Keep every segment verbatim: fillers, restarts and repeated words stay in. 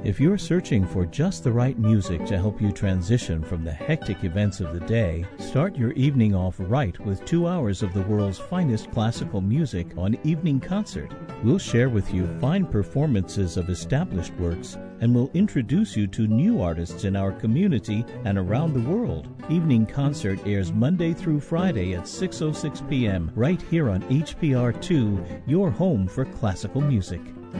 If you're searching for just the right music to help you transition from the hectic events of the day, start your evening off right with two hours of the world's finest classical music on Evening Concert. We'll share with you fine performances of established works, and we'll introduce you to new artists in our community and around the world. Evening Concert airs Monday through Friday at six oh six p.m. right here on H P R two, your home for classical music.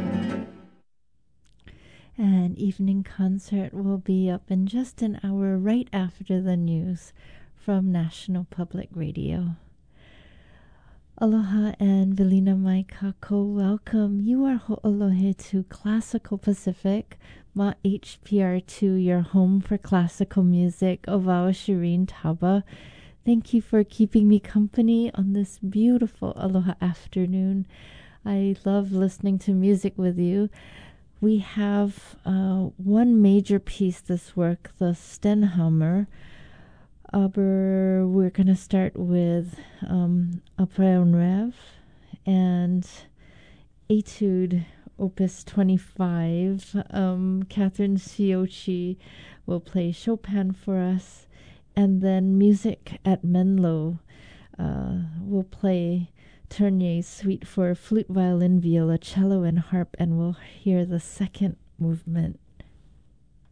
And Evening Concert will be up in just an hour right after the news from National Public Radio. Aloha and Velina Mai Kako, welcome. You are ho'olohe to Classical Pacific, ma H P R two, your home for classical music. Ovawa Shireen Taba. Thank you for keeping me company on this beautiful Aloha afternoon. I love listening to music with you. We have uh, one major piece this work, the Stenhammer. Aber we're going to start with um, Après un Rêve and Etude Opus twenty-five. Um, Catherine Siochi will play Chopin for us, and then Music at Menlo uh, will play Tournier's Suite for flute, violin, viola, cello, and harp, and we'll hear the second movement.